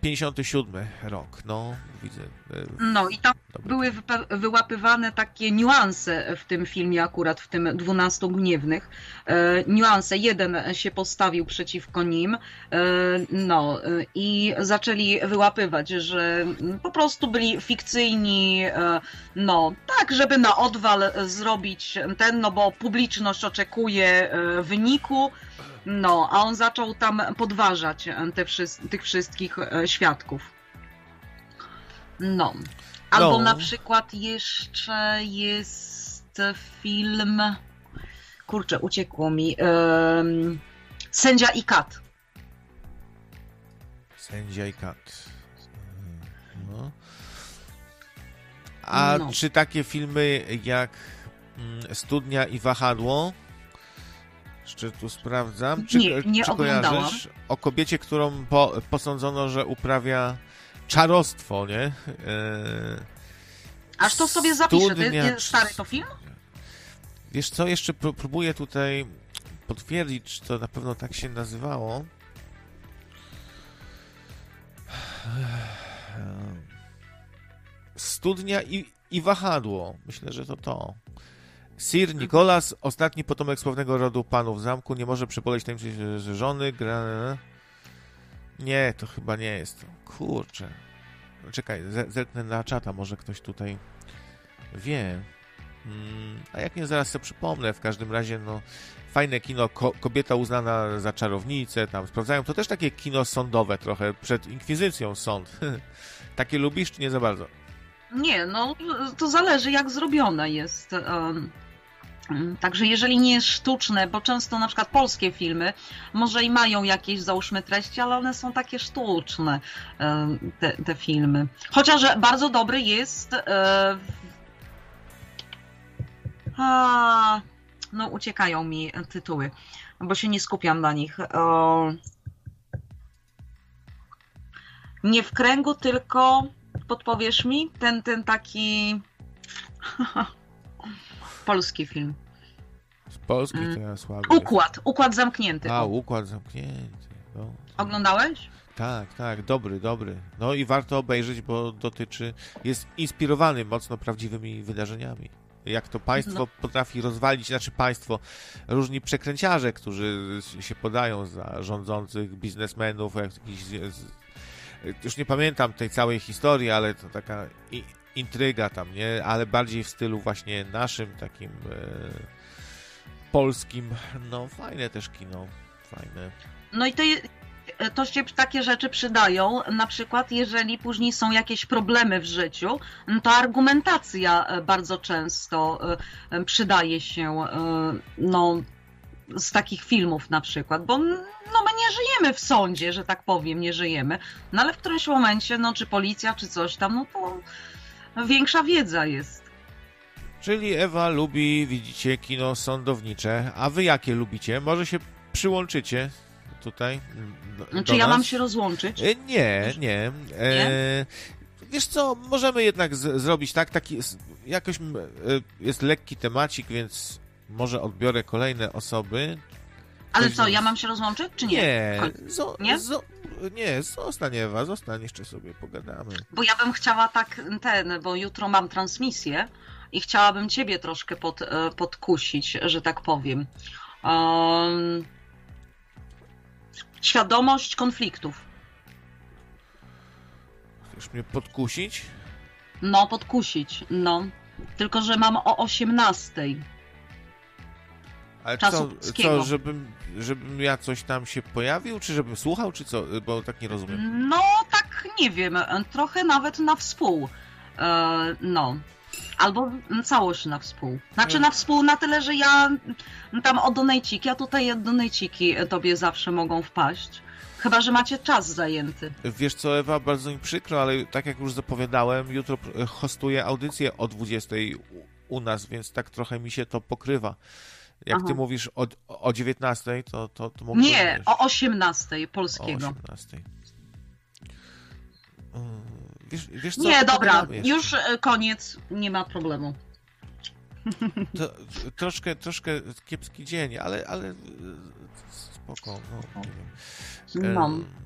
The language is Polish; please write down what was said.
57 rok, no, widzę. No i tam Dobry. były wyłapywane takie niuanse w tym filmie, akurat w tym 12 Gniewnych. Niuanse. Jeden się postawił przeciwko nim, no i zaczęli wyłapywać, że po prostu byli fikcyjni, no tak, żeby na odwal zrobić ten, no bo publiczność oczekuje wyniku, no, a on zaczął tam podważać tych wszystkich świadków. No. Albo na przykład jeszcze jest film... Kurczę, uciekło mi. Sędzia i kat. Sędzia i kat. No. A czy takie filmy jak Studnia i wahadło? Jeszcze tu sprawdzam. Czy oglądałam. Kojarzysz o kobiecie, którą posądzono, że uprawia czarostwo, nie? Aż to sobie zapiszę. Stary to film? Wiesz co, jeszcze próbuję tutaj potwierdzić, czy to na pewno tak się nazywało. Studnia i wahadło. Myślę, że to. Sir Nicholas, ostatni potomek sławnego rodu panów zamku, nie może przeboleć tajemnicy żony. Nie, to chyba nie jest to. Kurczę. Czekaj, zerknę na czata, może ktoś tutaj wie. A jak nie, zaraz sobie przypomnę. W każdym razie, no, fajne kino, kobieta uznana za czarownicę, tam sprawdzają. To też takie kino sądowe trochę, przed inkwizycją sąd. Takie lubisz, czy nie za bardzo? Nie, no, to zależy, jak zrobione jest. Także jeżeli nie jest sztuczne, bo często na przykład polskie filmy może i mają jakieś, załóżmy, treści, ale one są takie sztuczne, te filmy. Chociaż bardzo dobry jest... no, uciekają mi tytuły, bo się nie skupiam na nich. Nie w kręgu, tylko podpowiesz mi? Ten taki... Polski film. Z Polski to ja słaby. Układ zamknięty. Układ zamknięty. No. Oglądałeś? Tak, dobry. No i warto obejrzeć, bo jest inspirowany mocno prawdziwymi wydarzeniami. Jak to państwo potrafi rozwalić, różni przekręciarze, którzy się podają za rządzących biznesmenów, już nie pamiętam tej całej historii, ale to taka intryga tam, nie? Ale bardziej w stylu właśnie naszym, takim polskim. No, fajne też kino. Fajne. No i to się takie rzeczy przydają, na przykład jeżeli później są jakieś problemy w życiu, to argumentacja bardzo często przydaje się, no, z takich filmów na przykład, bo no, my nie żyjemy w sądzie, że tak powiem, nie żyjemy, no ale w którymś momencie, no, czy policja, czy coś tam, no to większa wiedza jest. Czyli Ewa lubi, widzicie, kino sądownicze, a wy jakie lubicie? Może się przyłączycie tutaj Czy ja mam się rozłączyć? Nie. Wiesz co, możemy jednak zrobić tak, taki jakoś jest lekki temacik, więc może odbiorę kolejne osoby. Ale co, ja mam się rozłączyć, czy nie? Nie, zostań Ewa, jeszcze sobie pogadamy. Bo ja bym chciała bo jutro mam transmisję i chciałabym ciebie troszkę podkusić, że tak powiem. Świadomość konfliktów. Chcesz mnie podkusić? No, podkusić, no. Tylko że mam o 18:00. Ale co, żebym ja coś tam się pojawił, czy żebym słuchał, czy co? Bo tak nie rozumiem. No, tak, nie wiem, trochę nawet na współ. No. Albo całość na współ. Znaczy na współ na tyle, że ja tam o donejciki, a tutaj donejciki tobie zawsze mogą wpaść. Chyba że macie czas zajęty. Wiesz co, Ewa, bardzo mi przykro, ale tak jak już zapowiadałem, jutro hostuję audycję o 20:00 u nas, więc tak trochę mi się to pokrywa. Jak ty mówisz o 19:00, to mogę... Nie, o 18:00 polskiego. O 18:00. Wiesz co, nie, dobra, już koniec, nie ma problemu. To, troszkę kiepski dzień, ale spoko, no, nie wiem.